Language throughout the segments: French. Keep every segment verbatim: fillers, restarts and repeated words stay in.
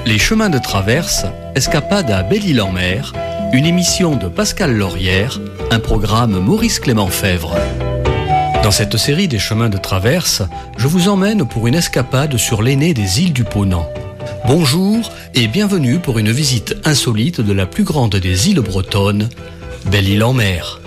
Les chemins de traverse, escapade à Belle-Île-en-Mer, une émission de Pascal Laurière, un programme Maurice Clément Fèvre. Dans cette série des chemins de traverse, je vous emmène pour une escapade sur l'aînée des îles du Ponant. Bonjour et bienvenue pour une visite insolite de la plus grande des îles bretonnes, Belle-Île-en-Mer.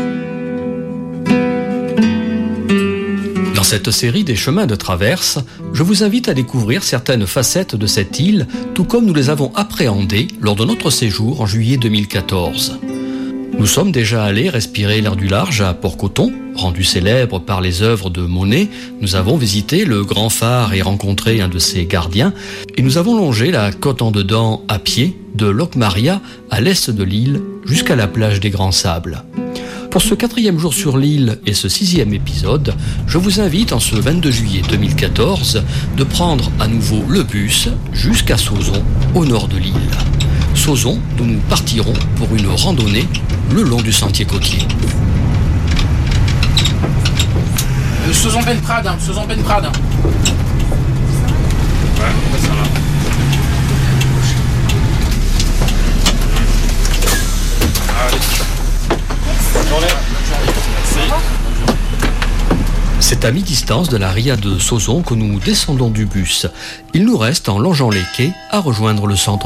Dans cette série des chemins de traverse, je vous invite à découvrir certaines facettes de cette île, tout comme nous les avons appréhendées lors de notre séjour en juillet deux mille quatorze. Nous sommes déjà allés respirer l'air du large à Port-Coton, rendu célèbre par les œuvres de Monet. Nous avons visité le grand phare et rencontré un de ses gardiens. Et nous avons longé la côte en dedans à pied, de Locmaria à l'est de l'île, jusqu'à la plage des Grands Sables. Pour ce quatrième jour sur l'île et ce sixième épisode, je vous invite en ce vingt-deux juillet deux mille quatorze de prendre à nouveau le bus jusqu'à Sauzon, au nord de l'île. Sauzon, d'où nous partirons pour une randonnée le long du sentier côtier. Euh, Sauzon-Penprade, hein, Sauzon-Penprade. Ouais, ça va. Allez. Bonne journée. Merci. C'est à mi-distance de la ria de Sauzon que nous descendons du bus. Il nous reste, en longeant les quais, à rejoindre le centre